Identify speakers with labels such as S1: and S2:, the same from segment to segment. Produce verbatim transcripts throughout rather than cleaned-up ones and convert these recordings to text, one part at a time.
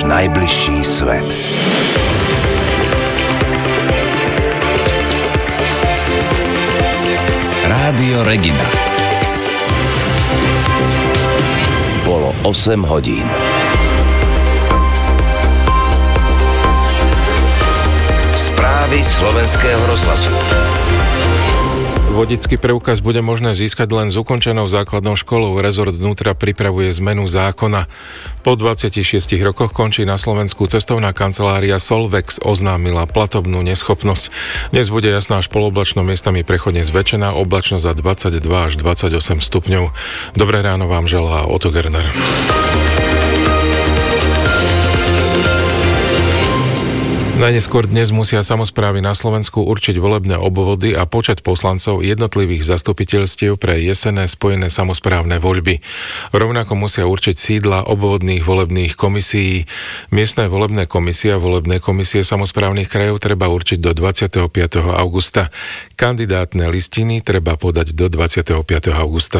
S1: náš najbližší svet. Rádio Regina. Bolo osem hodín. Správy slovenského rozhlasu.
S2: Vodický preukaz bude možné získať len s ukončenou základnou školou. Rezort vnútra pripravuje zmenu zákona. Po dvadsiatich šiestich rokoch končí na Slovensku cestovná kancelária Solvex, oznámila platobnú neschopnosť. Dnes bude jasná až poloblačno, miestami prechodne zväčšená, oblačnosť za dvadsaťdva až dvadsaťosem stupňov. Dobré ráno vám želá Otto Gerner. Najneskôr dnes musia samosprávy na Slovensku určiť volebné obvody a počet poslancov jednotlivých zastupiteľstiev pre jesenné spojené samosprávne voľby. Rovnako musia určiť sídla obvodných volebných komisií. Miestne volebné komisie a volebné komisie samosprávnych krajov treba určiť do dvadsiateho piateho augusta. Kandidátne listiny treba podať do dvadsiateho piateho augusta.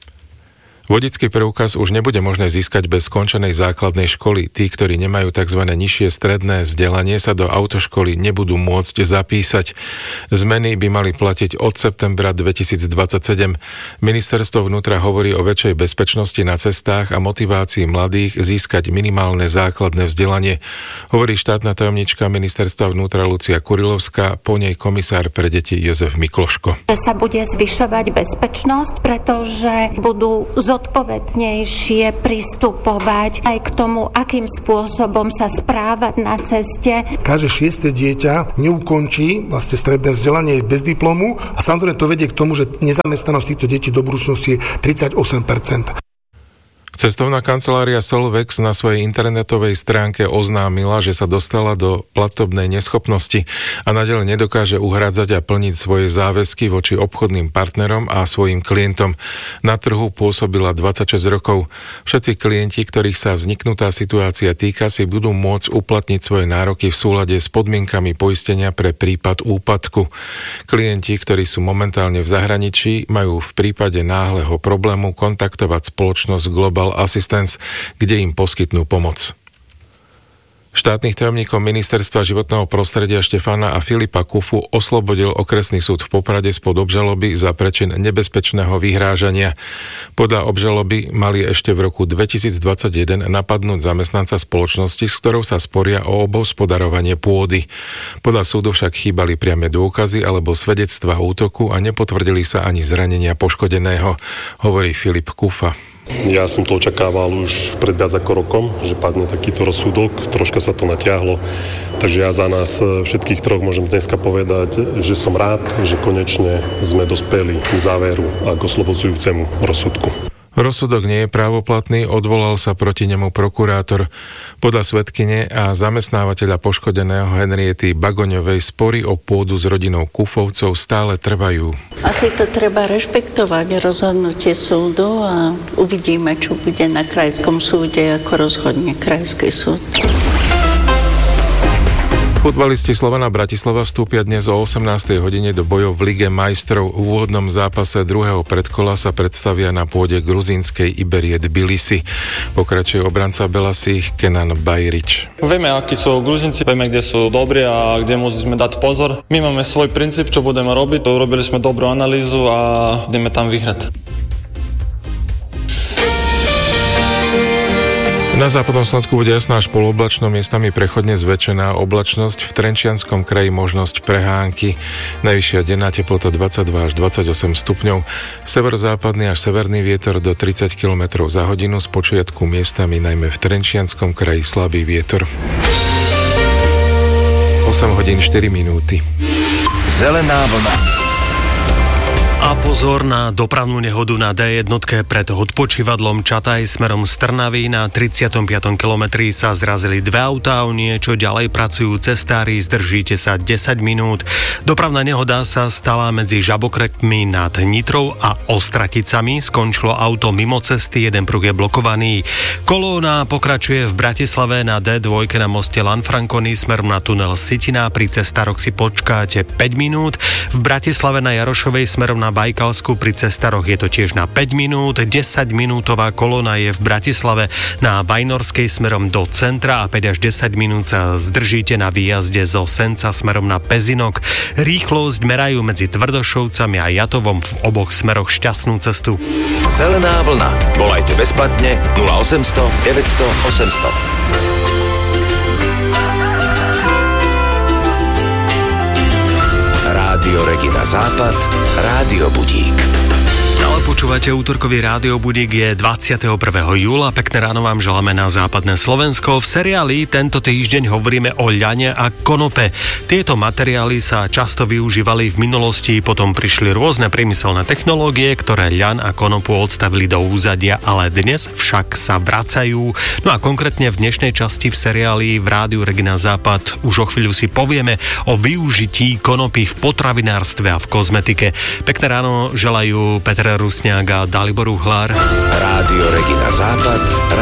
S2: Vodický preukaz už nebude možné získať bez skončenej základnej školy. Tí, ktorí nemajú tzv. Nižšie stredné vzdelanie, sa do autoškoly nebudú môcť zapísať. Zmeny by mali platiť od septembra dvetisícdvadsaťsedem. Ministerstvo vnútra hovorí o väčšej bezpečnosti na cestách a motivácii mladých získať minimálne základné vzdelanie. Hovorí štátna tajomnička Ministerstva vnútra Lucia Kurilovská, po nej komisár pre deti Jozef Mikloško.
S3: Sa bude zvyšovať bezpečnosť, pretože budú zodpovednejšie pristupovať aj k tomu, akým spôsobom sa správať na ceste.
S4: Každé šieste dieťa neukončí vlastne stredné vzdelanie bez diplomu a samozrejme to vedie k tomu, že nezamestnanosť týchto detí do budúcnosti je tridsaťosem percent.
S2: Cestovná kancelária Solvex na svojej internetovej stránke oznámila, že sa dostala do platobnej neschopnosti a naďalej nedokáže uhrádzať a plniť svoje záväzky voči obchodným partnerom a svojim klientom. Na trhu pôsobila dvadsaťšesť rokov. Všetci klienti, ktorých sa vzniknutá situácia týka, si budú môcť uplatniť svoje nároky v súlade s podmienkami poistenia pre prípad úpadku. Klienti, ktorí sú momentálne v zahraničí, majú v prípade náhleho problému kontaktovať spoločnosť Global Assistance, kde im poskytnú pomoc. Štátnych tajomníkov Ministerstva životného prostredia Štefana a Filipa Kufu oslobodil okresný súd v Poprade spod obžaloby za prečin nebezpečného vyhrážania. Podľa obžaloby mali ešte v roku dvetisícdvadsaťjeden napadnúť zamestnanca spoločnosti, s ktorou sa sporia o obhospodarovanie pôdy. Podľa súdu však chýbali priame dôkazy alebo svedectvá útoku a nepotvrdili sa ani zranenia poškodeného, hovorí Filip Kufa.
S5: Ja som to očakával už pred viac ako rokom, že padne takýto rozsudok, troška sa to natiahlo, takže ja za nás všetkých troch môžem dneska povedať, že som rád, že konečne sme dospeli k záveru a k oslobodzujúcemu rozsudku.
S2: Rozsudok nie je právoplatný, odvolal sa proti nemu prokurátor. Podľa svedkyne a zamestnávateľa poškodeného Henriety Bagoňovej spory o pôdu s rodinou Kufovcov stále trvajú.
S6: Asi to treba rešpektovať rozhodnutie súdu a uvidíme, čo bude na krajskom súde, ako rozhodne krajský súd.
S2: Futbalisti Slovana Bratislava vstúpia dnes o osemnástej hodine do bojov v Lige majstrov. V úvodnom zápase druhého predkola sa predstavia na pôde gruzínskej Iberie Tbilisi. Pokračuje obranca Belasích Kenan Bajrič.
S7: Vieme, akí sú Gruzínci, vieme, kde sú dobrí a kde musíme dať pozor. My máme svoj princíp, čo budeme robiť. Urobili sme dobrú analýzu a ideme tam vyhrať.
S2: Na západnom Slovensku bude jasná až poloblačno, miestami prechodne zväčšená oblačnosť, v Trenčianskom kraji možnosť prehánky, najvyššia denná teplota dvadsaťdva až dvadsaťosem stupňov, severozápadný až severný vietor do tridsať kilometrov za hodinu, z počiatku miestami najmä v Trenčianskom kraji slabý vietor. osem hodín štyri minúty.
S1: Zelená vlna.
S8: A pozor na dopravnú nehodu na dé jedna pred odpočívadlom Čataj smerom z Trnavy. Na tridsiatom piatom kilometri sa zrazili dve autá, o niečo ďalej pracujú cestári, zdržíte sa desať minút. Dopravná nehoda sa stala medzi Žabokrekmi nad Nitrou a Ostraticami. Skončilo auto mimo cesty, jeden pruh je blokovaný. Kolóna pokračuje v Bratislave na dé dva na moste Lanfranconi smerom na tunel Sitina. Pri cestárok si počkáte päť minút. V Bratislave na Jarošovej smerom na Bajkalsku pri Cestaroch je to tiež na päť minút, desaťminútová kolóna je v Bratislave na Vajnorskej smerom do centra a päť až desať minút sa zdržíte na výjazde zo Senca smerom na Pezinok. Rýchlosť merajú medzi Tvrdošovcami a Jatovom v oboch smeroch. Šťastnú cestu.
S1: Zelená vlna. Volajte bezplatne nula osemsto deväťsto osemsto. Rádio Regina Západ, Rádio Budík.
S8: Stále počúvate útorkový Rádio Budík, je dvadsiateho prvého júla. Pekné ráno vám želáme na západné Slovensko. V seriáli tento týždeň hovoríme o ľane a konope. Tieto materiály sa často využívali v minulosti, potom prišli rôzne priemyselné technológie, ktoré ľan a konopu odstavili do úzadia, ale dnes však sa vracajú. No a konkrétne v dnešnej časti v seriáli v Rádiu Regina Západ už o chvíľu si povieme o využití konopy v potravinárstve a v kozmetike. Pekné ráno želajú Peter Rusňák a Dalibor Uhlár.
S1: Rádio Regina Západ,